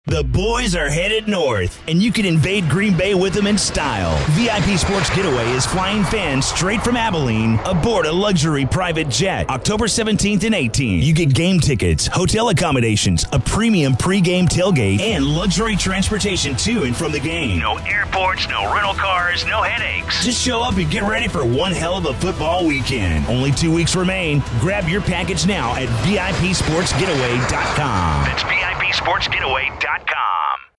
The boys are headed north, and you can invade Green Bay with them in style. VIP Sports Getaway is flying fans straight from Abilene aboard a luxury private jet October 17th and 18th. You get game tickets, hotel accommodations, a premium pregame tailgate, and luxury transportation to and from the game. No airports, no rental cars, no headaches. Just show up and get ready for one hell of a football weekend. Only 2 weeks remain. Grab your package now at VIPSportsGetaway.com. That's VIPSportsGetaway.com.